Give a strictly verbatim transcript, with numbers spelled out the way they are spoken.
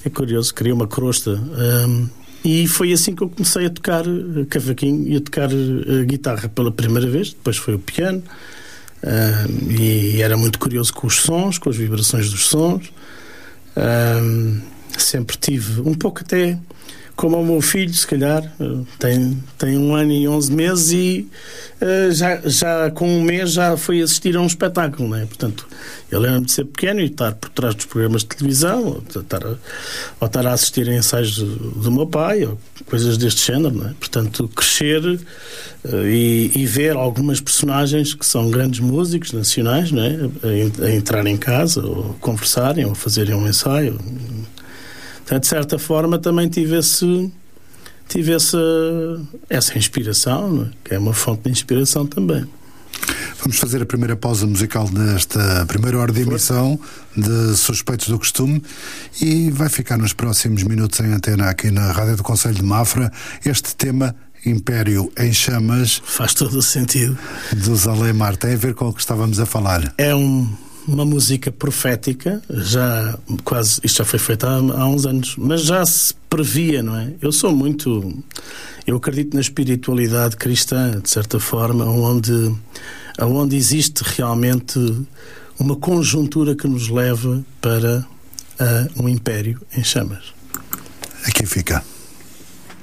é curioso, queria uma crosta. Um, e foi assim que eu comecei a tocar cavaquinho e a tocar a guitarra pela primeira vez. Depois foi o piano. Um, e era muito curioso com os sons, com as vibrações dos sons. Um, sempre tive um pouco até como o meu filho, se calhar tem, tem um ano e onze meses e uh, já, já com um mês já foi assistir a um espetáculo, não é? Portanto, eu lembro-me de ser pequeno e estar por trás dos programas de televisão ou estar a, ou estar a assistir a ensaios do, do meu pai ou coisas deste género, não é? Portanto, crescer uh, e, e ver algumas personagens que são grandes músicos nacionais, não é? A, a entrar em casa ou conversarem ou fazerem um ensaio. Então, de certa forma, também tive, esse, tive essa, essa inspiração, não é? Que é uma fonte de inspiração também. Vamos fazer a primeira pausa musical nesta primeira hora de emissão de Suspeitos do Costume e vai ficar nos próximos minutos em antena aqui na Rádio do Concelho de Mafra este tema Império em Chamas. Faz todo o sentido. Do Zalemar. Tem a ver com o que estávamos a falar. É um... uma música profética, já quase, isto já foi feito há, há uns anos, mas já se previa, não é? Eu sou muito, eu acredito na espiritualidade cristã, de certa forma, onde, onde existe realmente uma conjuntura que nos leva para uh, um império em chamas. Aqui fica.